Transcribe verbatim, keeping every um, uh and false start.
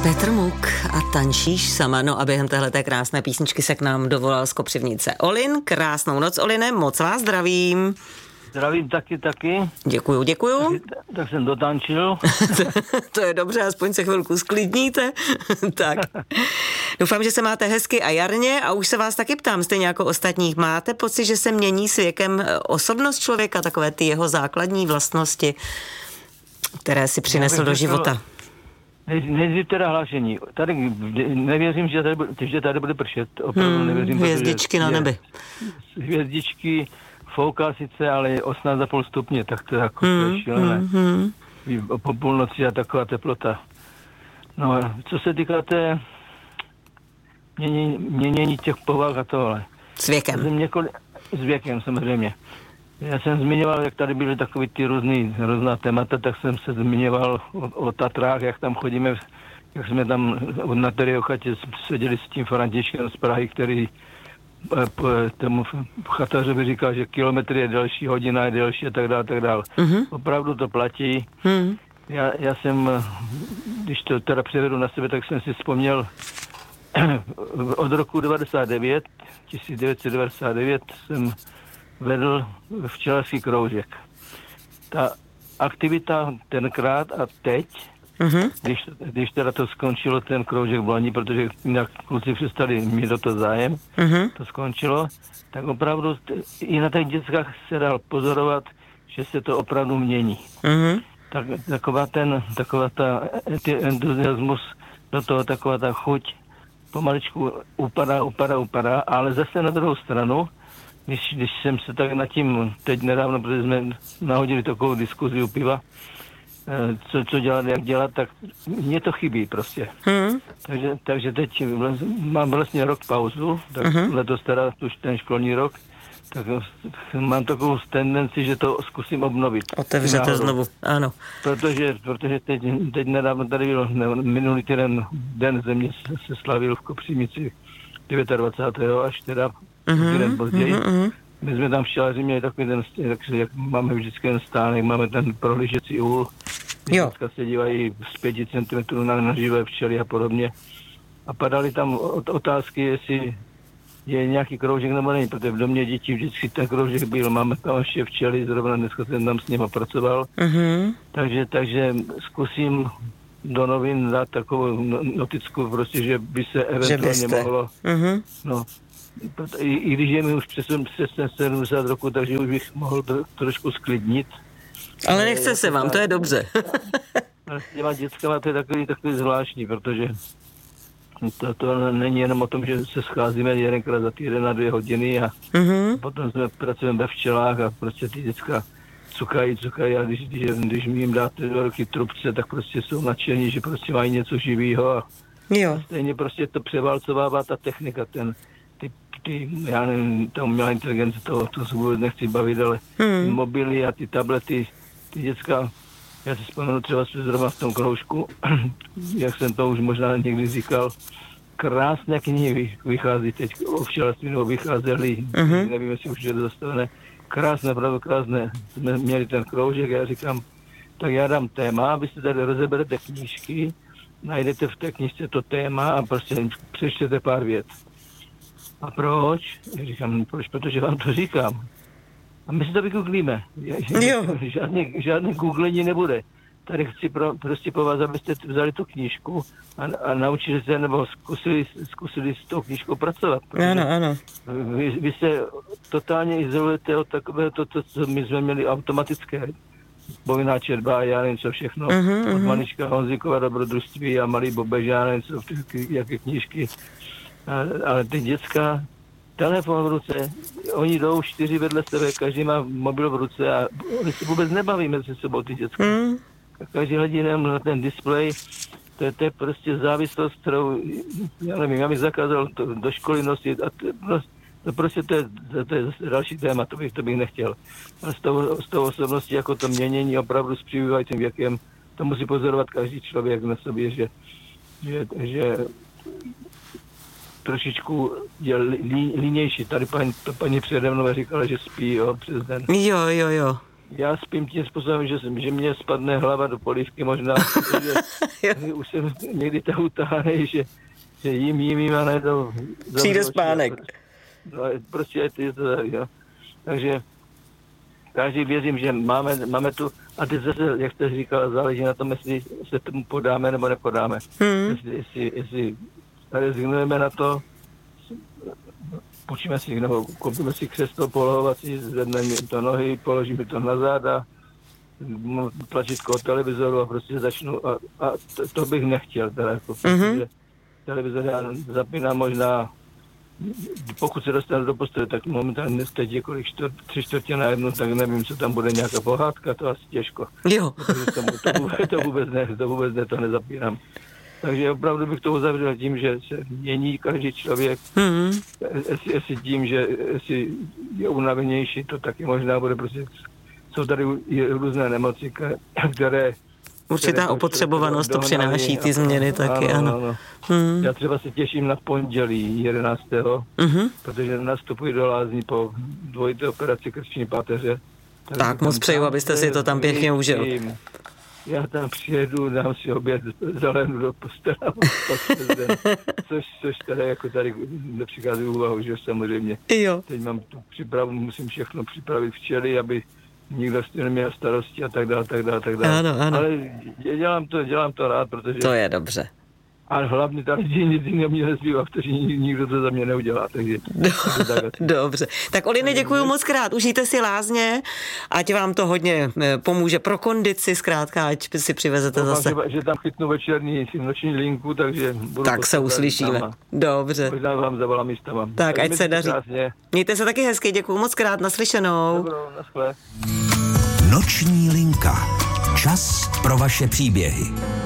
Petr Muk a Tančíš sama. No a během téhleté krásné písničky se k nám dovolal z Kopřivnice Olin. Krásnou noc, Oline, moc vás zdravím. Zdravím taky, taky. Děkuju, děkuju. Tak, tak jsem dotančil. To je dobře, aspoň se chvilku sklidníte. Tak. Doufám, že se máte hezky a jarně a už se vás taky ptám, stejně jako ostatních. Máte pocit, že se mění s věkem osobnost člověka, takové ty jeho základní vlastnosti, které si přinesl do života? Nejdřív teda hlášení. Tady nevěřím, že tady, že tady bude pršet. Opravdu hmm, nevěřím. Hvězdičky na nebi. Hvězdičky fouká sice, ale je osmnáct celá pět stupně, tak to je jako hmm, šílené. Hmm, po půlnoci a taková teplota. No, co se týká té měnění, měnění těch povah a tohle. S věkem. Několik, s věkem, samozřejmě. Já jsem zmiňoval, jak tady byly takový ty různý, různá témata, tak jsem se zmiňoval o, o Tatrách, jak tam chodíme, jak jsme tam na té chatě seděli s tím Františkem z Prahy, který po tomu chatařovi říkal, že kilometr je delší, hodina je delší a tak dále, tak dále. Uh-huh. Opravdu to platí. Uh-huh. Já, já jsem, když to teda převedu na sebe, tak jsem si vzpomněl od roku devadesát devět, tisíc devět set devadesát devět jsem vedl včelařský kroužek. Ta aktivita tenkrát a teď, uh-huh. když, když teda to skončilo, ten kroužek v loni, protože jinak kluci přestali mít do toho zájem, uh-huh. to skončilo, tak opravdu t- i na těch dětskách se dal pozorovat, že se to opravdu mění. Uh-huh. Tak, taková ten, taková ta entuziasmus do toho, taková ta chuť pomaličku upadá, upadá, upadá, ale zase na druhou stranu, Když, když jsem se tak nad tím teď nedávno, protože jsme nahodili takovou diskuzi u piva, co, co dělat, jak dělat, tak mně to chybí prostě. Hmm. Takže, takže teď mám vlastně rok pauzu, tak uh-huh. letos teda už ten školní rok, tak mám takovou tendenci, že to zkusím obnovit. Otevřete znovu, ano. Protože, protože teď, teď nedávno tady byl minulý týden Den země se slavil v Kopřivnici dvacátého devátého až teda Uh-huh, den později. Uh-huh. My jsme tam včelaři měli takový ten, takže jak máme vždycky ten stánek, máme ten prohlížecí úl, dneska se dívají z pěti centimetrů na, na živé včely a podobně. A padaly tam otázky, jestli je nějaký kroužek nebo není, protože v domě dětí vždycky ten kroužek byl, máme tam ještě včely, zrovna dneska jsem tam s nimi pracoval. Uh-huh. Takže, takže zkusím do novin dát takovou notickou, prostě, že by se eventuálně mohlo, uh-huh. no, I, i když je mi už přes, přes sedmdesát roku, takže už bych mohl tro, trošku sklidnit. Ale nechce je, se vám, to je dobře. S těma dětskama to je takový, takový zvláštní, protože to, to není jenom o tom, že se scházíme jedenkrát za týden na dvě hodiny a uh-huh. potom jsme pracujeme ve včelách a prostě ty děcka cukají, cukají a když, když, když mi jim dáte dva roky trubce, tak prostě jsou nadšení, že prostě mají něco živýho a jo. Stejně prostě to převálcovává ta technika, ten ty, ty, já nevím, ta umělá inteligence, to, to se vůbec nechci bavit, ale hmm. ty mobily a ty tablety, ty děcka, já si vzpomenu třeba zrovna v tom kroužku, jak jsem to už možná někdy říkal, krásné knihy vychází teď, o včelařství nebo vycházely, uh-huh. nevím, jestli už je to zastavené, krásné, pravdu krásné, jsme měli ten kroužek, já říkám, tak já dám téma, vy si tady rozeberete knížky, najdete v té knížce to téma a prostě přečtěte pár vět. A proč? Já říkám, proč? Protože vám to říkám. A my si to vygooglíme. Žádné, žádné googlení nebude. Tady chci pro, prostě po vás, abyste vzali tu knížku a, a naučili se, nebo zkusili, zkusili s tou knížkou pracovat. Ano, ano. Vy, vy se totálně izolujete od takového, to, to, co my jsme měli automatické. Povinná četba, já nevím co všechno. Uh-huh, od malička Honzíkova dobrodružství a malý Bobež, já nevím co, jaké knížky. Ale ty děcka, telefon v ruce, oni jdou čtyři vedle sebe, každý má mobil v ruce a oni se vůbec nebaví mezi sebou ty děcka. Mm. Každý hledí jenom na ten displej, to je, to je prostě závislost, kterou, já nevím, já bych zakázal to do školy nosit a to, no, to prostě to je, to je zase další téma, to bych, to bych nechtěl. A s tou, s tou osobností jako to měnění opravdu s přibývajícím věkem, to musí pozorovat každý člověk na sobě, že, že, že trošičku je línější. Tady paní, paní přede mnou říkala, že spí, jo, přes den. Jo, jo, jo. já spím tím způsobem, že, že mě spadne hlava do polívky možná, protože už jsem někdy tak utáhaný, že, že jím, jím, jím a najednou... Přijde spánek. No, prostě je to, je to tak, jo. Takže každý věřím, že máme, máme tu, a teď zase, jak jste říkala, záleží na tom, jestli se tomu podáme nebo nepodáme. Hmm. Jestli, jestli, jestli rezignujeme na to, půjčíme si, nebo koupíme si křeslo polohovací, zvedneme to nohy, položíme to na záda, tlačítko od televizoru a prostě začnu, a, a to, to bych nechtěl, teda, jako, mm-hmm. protože televizor já zapínám možná, pokud se dostanu do postele, tak momentálně teď je kolik čtvrt, tři čtvrtě na jednu, tak nevím, co tam bude, nějaká pohádka, to asi těžko. Jo. Tomu, to, vůbec, to vůbec ne, to vůbec ne, to nezapínám. Takže opravdu bych to uzavřel tím, že se mění každý člověk, mm-hmm. jestli, jestli tím, že jestli je unavenější, to taky možná bude, prostě jsou tady různé nemoci, které... Určitá opotřebovanost to přináší ty změny taky, ano. ano. ano. Hmm. Já třeba se těším na pondělí jedenáctého Mm-hmm. protože nastupuji do lázní po dvojité operaci krční páteře. Tak, tak moc přeju, abyste si to tam pěkně užil. Já tam přijedu, dám si oběd, zalehnu do postele, což, což tady jako tady nepřichází úvahu, že samozřejmě. Jo. Teď mám tu přípravu, musím všechno připravit včely, aby nikdo s tím neměl starosti a tak dále, tak dále, tak dále. Ano, ano. Ale dělám to, dělám to rád, protože... To je dobře. Ale hlavně tady nic jiného mě nezbývá, protože nikdo to za mě neudělá, takže... Do, dobře. Tak Oline, děkuju moc krát, užijte si lázně, ať vám to hodně pomůže pro kondici, zkrátka, ať si přivezete Doufám, zase. Že, že tam chytnu večerní noční linku, takže... Budu tak se uslyšíme. Dobře. Možná vám zavolám místa vám. Tak, ať se daří. Krásně. Mějte se taky hezky, děkuju moc krát, naslyšenou. Dobrou, naschle. Noční linka. Čas pro vaše příběhy.